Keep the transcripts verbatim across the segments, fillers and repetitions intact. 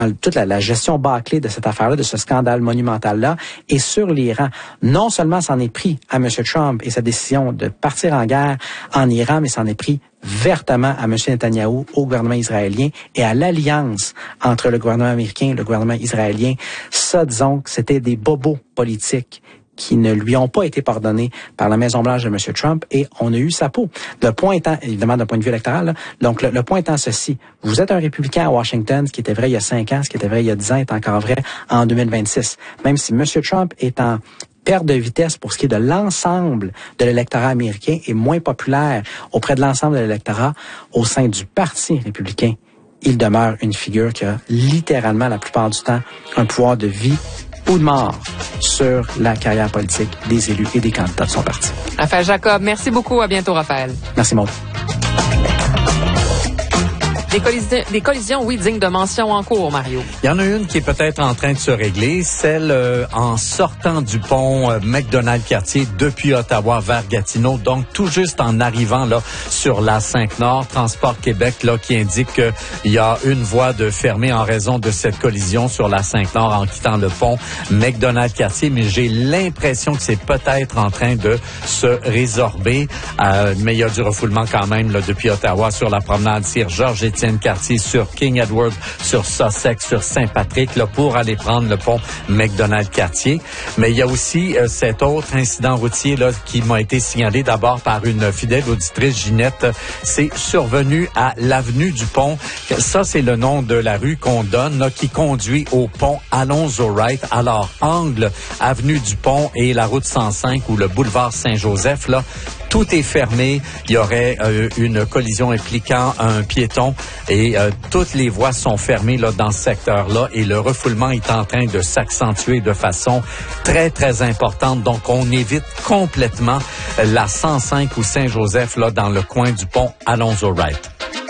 toute la, la gestion bâclée de cette affaire-là, de ce scandale monumental-là, et sur l'Iran. Non seulement s'en est pris à M. Trump et sa décision de partir en guerre en Iran, mais s'en est pris vertement à M. Netanyahou, au gouvernement israélien et à l'alliance entre le gouvernement américain et le gouvernement israélien. Ça, disons que c'était des bobos politiques qui ne lui ont pas été pardonnés par la Maison-Blanche de M. Trump, et on a eu sa peau. Le point étant, évidemment, d'un point de vue électoral, là, donc le, le point étant ceci, vous êtes un républicain à Washington, ce qui était vrai il y a cinq ans, ce qui était vrai il y a dix ans, est encore vrai en deux mille vingt-six. Même si M. Trump est en perte de vitesse pour ce qui est de l'ensemble de l'électorat américain et moins populaire auprès de l'ensemble de l'électorat au sein du Parti républicain, il demeure une figure qui a littéralement, la plupart du temps, un pouvoir de vie ou de mort sur la carrière politique des élus et des candidats de son parti. Raphaël Jacob, merci beaucoup. À bientôt, Raphaël. Merci, Maud. Des collisions, des collisions, oui, dignes de mention en cours, Mario. Il y en a une qui est peut-être en train de se régler, celle euh, en sortant du pont euh, McDonald-Cartier depuis Ottawa vers Gatineau, donc tout juste en arrivant là sur la cinq-Nord. Transport Québec là qui indique qu'il y a une voie de fermée en raison de cette collision sur la cinq-Nord en quittant le pont McDonald-Cartier, mais j'ai l'impression que c'est peut-être en train de se résorber. Euh, mais il y a du refoulement quand même là depuis Ottawa sur la promenade Sir-Georges Étienne Cartier, sur King Edward, sur Sussex, sur Saint-Patrick, là, pour aller prendre le pont McDonald-Cartier. Mais il y a aussi euh, cet autre incident routier là qui m'a été signalé d'abord par une fidèle auditrice, Ginette. C'est survenu à l'avenue du Pont. Ça, c'est le nom de la rue qu'on donne, là, qui conduit au pont Alonzo-Wright. Alors, angle avenue du Pont et la route cent cinq ou le boulevard Saint-Joseph, là, tout est fermé. Il y aurait euh, une collision impliquant un piéton et euh, toutes les voies sont fermées là dans ce secteur-là et le refoulement est en train de s'accentuer de façon très, très importante. Donc, on évite complètement la cent cinq ou Saint-Joseph là dans le coin du pont Alonzo-Wright.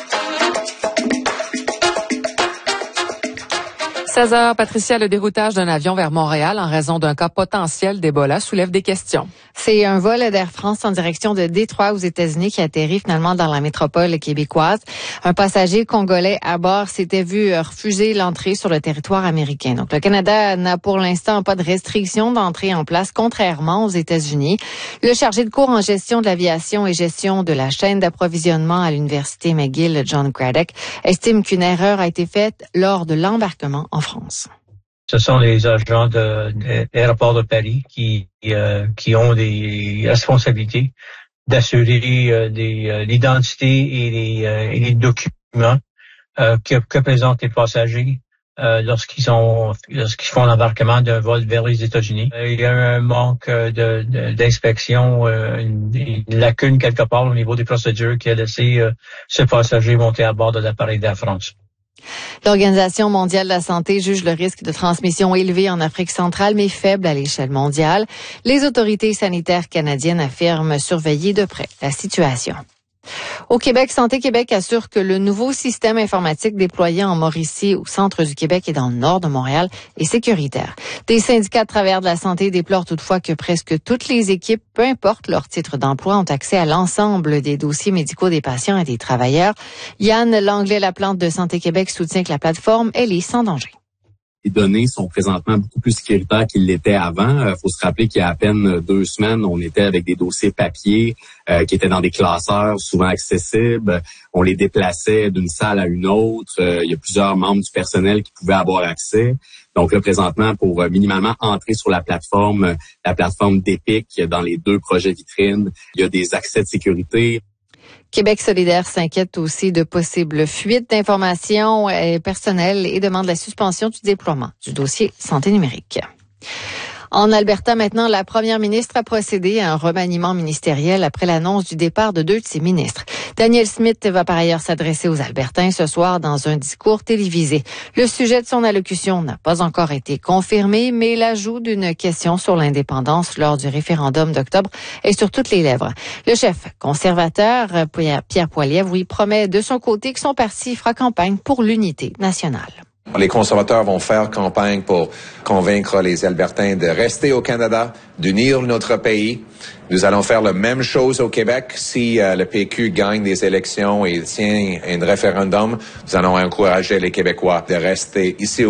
seize heures, Patricia, le déroutage d'un avion vers Montréal en raison d'un cas potentiel d'Ebola soulève des questions. C'est un vol d'Air France en direction de Détroit aux États-Unis qui atterrit finalement dans la métropole québécoise. Un passager congolais à bord s'était vu refuser l'entrée sur le territoire américain. Donc, le Canada n'a pour l'instant pas de restriction d'entrée en place, contrairement aux États-Unis. Le chargé de cours en gestion de l'aviation et gestion de la chaîne d'approvisionnement à l'Université McGill, John Craddock, estime qu'une erreur a été faite lors de l'embarquement en France. Ce sont les agents de, de l'aéroport de Paris qui euh, qui ont des responsabilités d'assurer euh, des, euh, l'identité et les, euh, et les documents euh, que, que présentent les passagers euh, lorsqu'ils ont lorsqu'ils font l'embarquement d'un vol vers les États-Unis. Euh, il y a un manque de, de, d'inspection, euh, une, une lacune quelque part au niveau des procédures qui a laissé euh, ce passager monter à bord de l'appareil d'Air France. L'Organisation mondiale de la santé juge le risque de transmission élevé en Afrique centrale, mais faible à l'échelle mondiale. Les autorités sanitaires canadiennes affirment surveiller de près la situation. Au Québec, Santé Québec assure que le nouveau système informatique déployé en Mauricie, au centre du Québec et dans le nord de Montréal, est sécuritaire. Des syndicats de travailleurs de la santé déplorent toutefois que presque toutes les équipes, peu importe leur titre d'emploi, ont accès à l'ensemble des dossiers médicaux des patients et des travailleurs. Yann Langlais-Laplante de Santé Québec soutient que la plateforme, elle est sans danger. Les données sont présentement beaucoup plus sécuritaires qu'ils l'étaient avant. Il faut se rappeler qu'il y a à peine deux semaines, on était avec des dossiers papier euh, qui étaient dans des classeurs souvent accessibles. On les déplaçait d'une salle à une autre. Euh, il y a plusieurs membres du personnel qui pouvaient avoir accès. Donc là, présentement, pour euh, minimalement entrer sur la plateforme, euh, la plateforme d'Epic, dans les deux projets vitrines, il y a des accès de sécurité. Québec solidaire s'inquiète aussi de possibles fuites d'informations personnelles et demande la suspension du déploiement du dossier santé numérique. En Alberta, maintenant, la première ministre a procédé à un remaniement ministériel après l'annonce du départ de deux de ses ministres. Danielle Smith va par ailleurs s'adresser aux Albertains ce soir dans un discours télévisé. Le sujet de son allocution n'a pas encore été confirmé, mais l'ajout d'une question sur l'indépendance lors du référendum d'octobre est sur toutes les lèvres. Le chef conservateur, Pierre Poilievre, lui promet de son côté que son parti fera campagne pour l'unité nationale. Les conservateurs vont faire campagne pour convaincre les Albertains de rester au Canada, d'unir notre pays. Nous allons faire la même chose au Québec. Si euh, le P Q gagne des élections et tient un référendum, nous allons encourager les Québécois de rester ici au